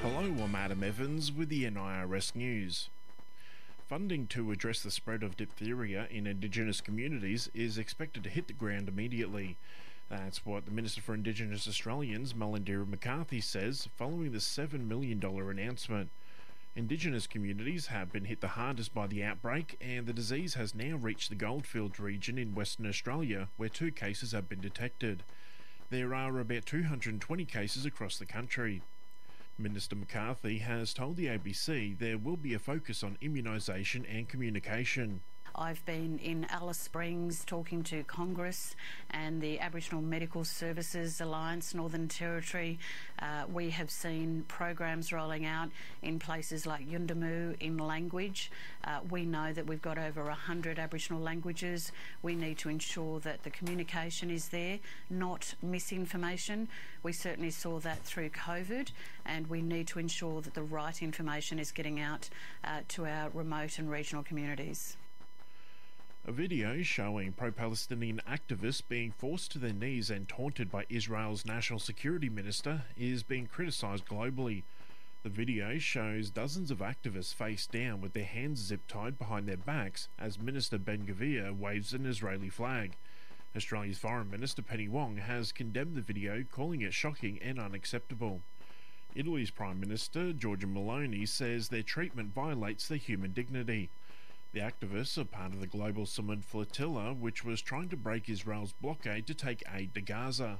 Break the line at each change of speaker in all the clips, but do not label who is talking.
Hello, I'm Adam Evans with the NIRS News. Funding to address the spread of diphtheria in Indigenous communities is expected to hit the ground immediately. That's what the Minister for Indigenous Australians, Melinda McCarthy, says following the $7 million announcement. Indigenous communities have been hit the hardest by the outbreak, and the disease has now reached the Goldfields region in Western Australia, where 2 cases have been detected. There are about 220 cases across the country. Minister McCarthy has told the ABC there will be a focus on immunisation and communication.
I've been in Alice Springs talking to Congress and the Aboriginal Medical Services Alliance, Northern Territory. We have seen programs rolling out in places like Yuendumu in language. We know that we've got over 100 Aboriginal languages. We need to ensure that the communication is there, not misinformation. We certainly saw that through COVID, and we need to ensure that the right information is getting out to our remote and regional communities.
A video showing pro-Palestinian activists being forced to their knees and taunted by Israel's National Security Minister is being criticised globally. The video shows dozens of activists face down with their hands zip-tied behind their backs as Minister Ben-Gvir waves an Israeli flag. Australia's Foreign Minister Penny Wong has condemned the video, calling it shocking and unacceptable. Italy's Prime Minister Giorgia Meloni says their treatment violates their human dignity. The activists are part of the Global Summit Flotilla, which was trying to break Israel's blockade to take aid to Gaza.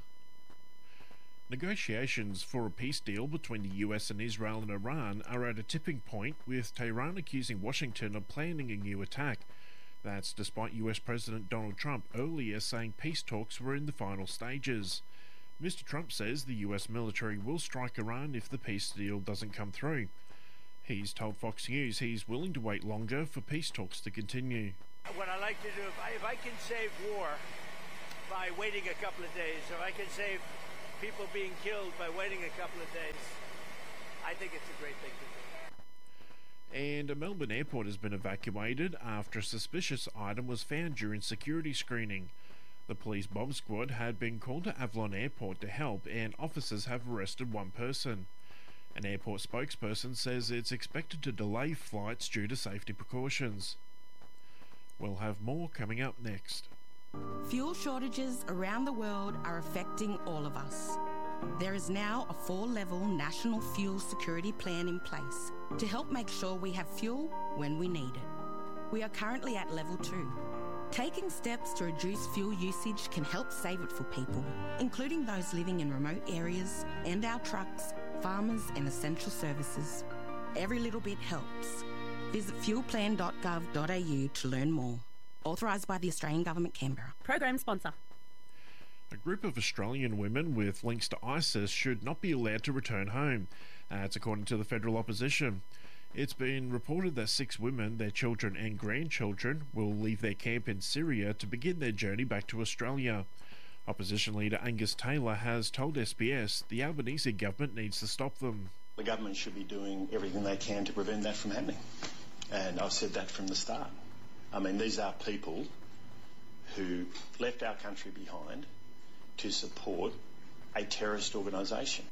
Negotiations for a peace deal between the US and Israel and Iran are at a tipping point, with Tehran accusing Washington of planning a new attack. That's despite US President Donald Trump earlier saying peace talks were in the final stages. Mr. Trump says the US military will strike Iran if the peace deal doesn't come through. He's told Fox News he's willing to wait longer for peace talks to continue.
What I like to do, if I can save war by waiting a couple of days, if I can save people being killed by waiting a couple of days, I think it's a great thing to do.
And a Melbourne airport has been evacuated after a suspicious item was found during security screening. The police bomb squad had been called to Avalon Airport to help, and officers have arrested 1 person. An airport spokesperson says it's expected to delay flights due to safety precautions. We'll have more coming up next.
Fuel shortages around the world are affecting all of us. There is now a 4-level national fuel security plan in place to help make sure we have fuel when we need it. We are currently at level 2. Taking steps to reduce fuel usage can help save it for people, including those living in remote areas and our trucks, farmers and essential services. Every little bit helps. Visit fuelplan.gov.au to learn more. Authorised by the Australian Government, Canberra.
Program sponsor.
A group of Australian women with links to ISIS should not be allowed to return home. That's according to the federal opposition. It's been reported that 6 women, their children and grandchildren, will leave their camp in Syria to begin their journey back to Australia. Opposition leader Angus Taylor has told SBS the Albanese government needs to stop them.
The government should be doing everything they can to prevent that from happening. And I've said that from the start. I mean, these are people who left our country behind to support a terrorist organisation.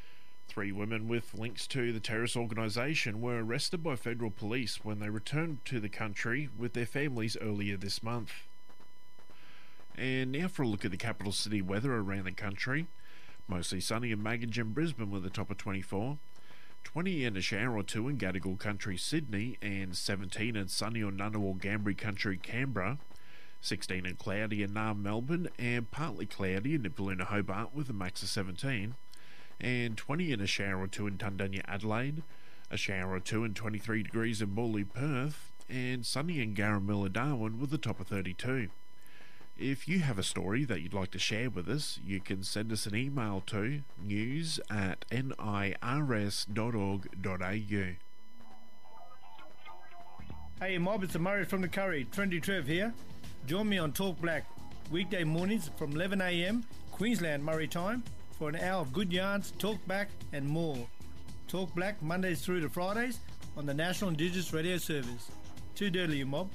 3 women with links to the terrorist organisation were arrested by federal police when they returned to the country with their families earlier this month. And now for a look at the capital city weather around the country. Mostly sunny in Maggie and Brisbane with a top of 24. 20 and a shower or 2 in Gadigal Country, Sydney, and 17 and sunny or Ngunnawal Ngambri Country, Canberra. 16 and cloudy in Naarm, Melbourne, and partly cloudy in Nipaluna, Hobart with a max of 17. And 20 and a shower or 2 in Tundanya, Adelaide. A shower or 2 and 23 degrees in Morley, Perth. And sunny in Garramilla, Darwin with a top of 32. If you have a story that you'd like to share with us, you can send us an email to news@nirs.org.au.
Hey mob, it's Murray from the Curry, Trendy Trev here. Join me on Talk Black, weekday mornings from 11 a.m, Queensland Murray time, for an hour of good yarns, talk back and more. Talk Black Mondays through to Fridays on the National Indigenous Radio Service. Too dirty, you mob.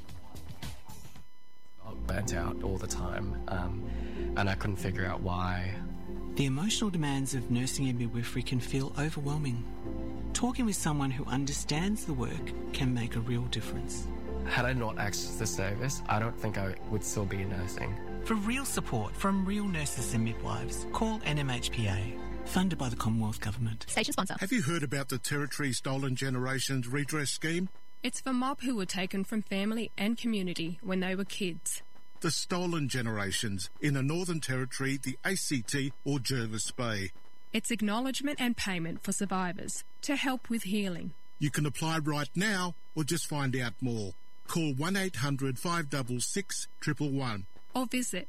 Burnt out all the time, and I couldn't figure out why.
The emotional demands of nursing and midwifery can feel overwhelming.
talking with someone who understands the work can make a real difference.
Had I not accessed the service, I don't think I would still be nursing.
For real support from real nurses and midwives, call NMHPA. Funded by the Commonwealth Government.
Station sponsor.
Have you heard about the Territory Stolen Generations Redress Scheme?
It's for mob who were taken from family and community when they were kids.
The stolen generations in the Northern Territory, the ACT or Jervis Bay.
It's acknowledgement and payment for survivors to help with healing.
You can apply right now or just find out more. Call 1800 566 111.
Or visit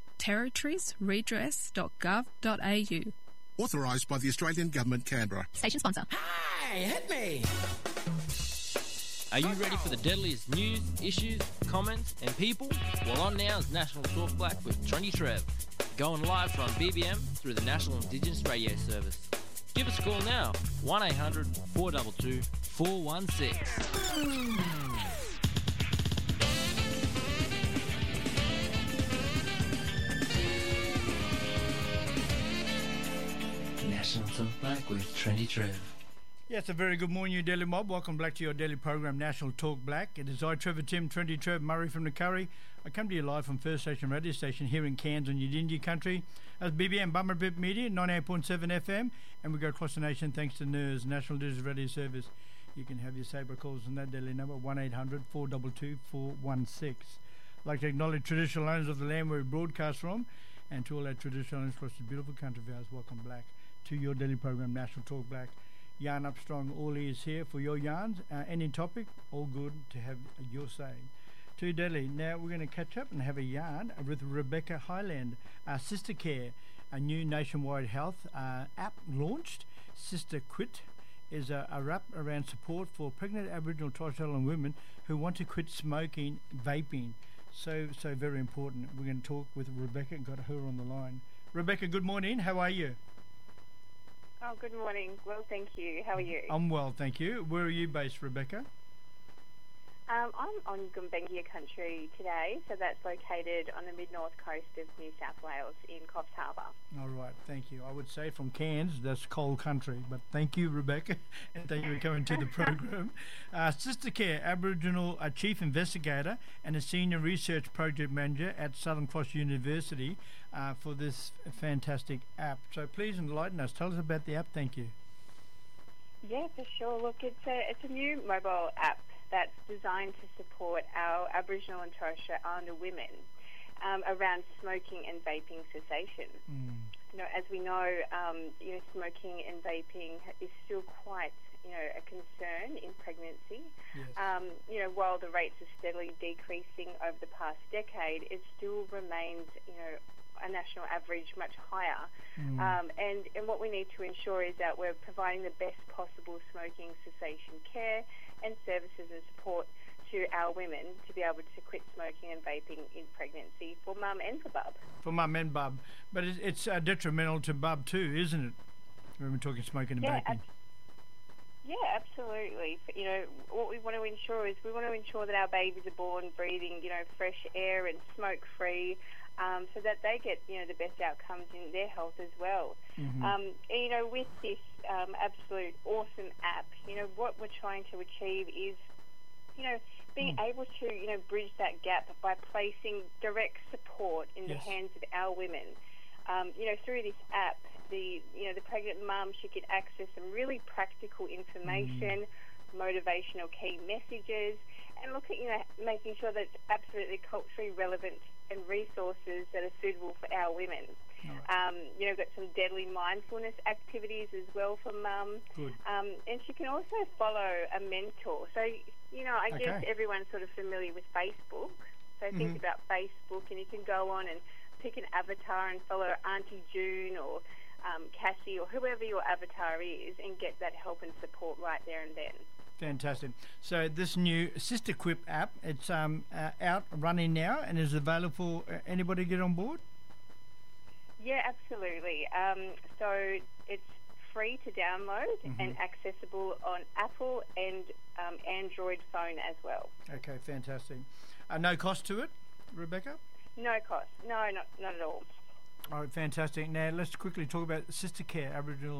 territoriesredress.gov.au.
Authorised by the Australian Government, Canberra.
Station sponsor.
Hey, hit me!
Are you ready for the deadliest news, issues, comments and people? Well, on now is National Talk Black with Trendy Trev. Going live from BBM through the National Indigenous Radio Service. Give us a call now, 1800 422 416.
National Talk Black with Trendy Trev.
Yes, a very good morning, you daily mob. Welcome back to your daily program, National Talk Black. It is I, Trevor Tim, Trendy Trev, Murray from the Curry. I come to you live from First Station Radio Station here in Cairns on Yidinji country. That's BBM Bummerbip Media, 98.7 FM, and we go across the nation thanks to NIRS, National Digital Radio Service. You can have your Sabre calls on that daily number, 1800 422 416. I'd like to acknowledge traditional owners of the land where we broadcast from, and to all our traditional owners across this beautiful country of ours, welcome back to your daily program, National Talk Black. Yarn up strong, all ears here for your yarns. Any topic, all good to have your say. To Delhi, now we're going to catch up and have a yarn with Rebecca Highland, Sister Care, a new nationwide health app launched. Sister Quit is a app around support for pregnant Aboriginal Torres Strait Islander women who want to quit smoking, vaping. So very important. We're going to talk with Rebecca, got her on the line. Rebecca, good morning. How are you?
Oh, good morning. Well, thank you. How are you?
I'm well, thank you. Where are you based, Rebecca?
I'm on Gumbaynggirr country today, so that's located on the mid-north coast of New South Wales in Coffs Harbour.
All right, thank you. I would say from Cairns, that's cold country, but thank you, Rebecca, and thank you for coming to the program. Sister Care, Aboriginal Chief Investigator and a Senior Research Project Manager at Southern Cross University for this fantastic app. So please enlighten us. Tell us about the app. Thank you.
Yeah, for sure. Look, it's a new mobile app that's designed to support our Aboriginal and Torres Strait Islander women around smoking and vaping cessation. You know, as we know, smoking and vaping is still quite, a concern in pregnancy. Yes. While the rates are steadily decreasing over the past decade, it still remains, a national average much higher. And what we need to ensure is that we're providing the best possible smoking cessation care and services and support to our women to be able to quit smoking and vaping in pregnancy for mum and for bub.
For mum and bub. But it's detrimental to bub too, isn't it? When we're talking smoking and vaping.
Yeah, absolutely. What we want to ensure is that our babies are born breathing, fresh air and smoke-free, so that they get, the best outcomes in their health as well. With this absolute awesome app, what we're trying to achieve is, being able to, bridge that gap by placing direct support in the hands of our women. Through this app, the pregnant mum, she could access some really practical information, motivational key messages, and look at, making sure that it's absolutely culturally relevant and resources that are suitable for our women. We've got some deadly mindfulness activities as well for mum. And she can also follow a mentor. So, I guess everyone's sort of familiar with Facebook. So think about Facebook, and you can go on and pick an avatar and follow Auntie June or Cassie or whoever your avatar is and get that help and support right there and then.
Fantastic. So this new Sister Quip app, it's out running now and is available for anybody to get on board?
Yeah, absolutely. So it's free to download and accessible on Apple and Android phone as well.
Okay, fantastic. No cost to it, Rebecca?
No cost. No, not at all.
All right, fantastic. Now let's quickly talk about Sister Care, Aboriginal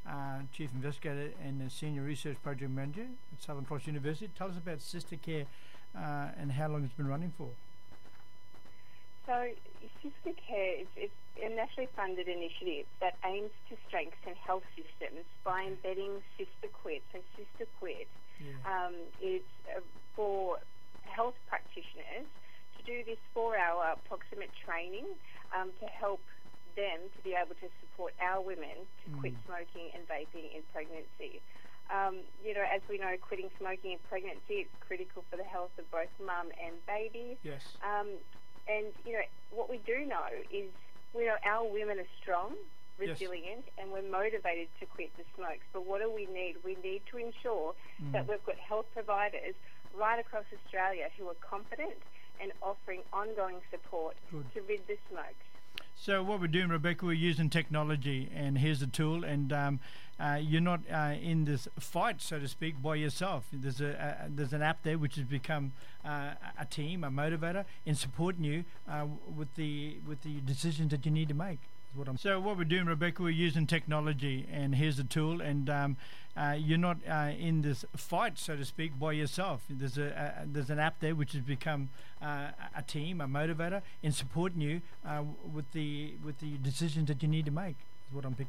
Chief Investigator and Senior Research Project Manager at Southern Cross University. Tell us about Sister Care and how long it's been running for.
So, Sister Care is a nationally funded initiative that aims to strengthen health systems by embedding Sister Quit. So, Sister Quit is for health practitioners to do this 4-hour approximate training to help them to be able to support our women to quit smoking and vaping in pregnancy. As we know, quitting smoking in pregnancy is critical for the health of both mum and baby.
Yes.
And, what we do know is, we know our women are strong, resilient, and we're motivated to quit the smokes. But what do we need? We need to ensure that we've got health providers right across Australia who are competent and offering ongoing support to rid the smokes.
So what we're doing, Rebecca, we're using technology, and here's a tool, and you're not in this fight, so to speak, by yourself. There's an app there which has become a team, a motivator, in supporting you with the decisions that you need to make. So what we're doing, Rebecca, we're using technology, and here's a tool, and you're not in this fight, so to speak, by yourself. There's an app there which has become a team, a motivator, in supporting you with the decisions that you need to make. Is what I'm picking.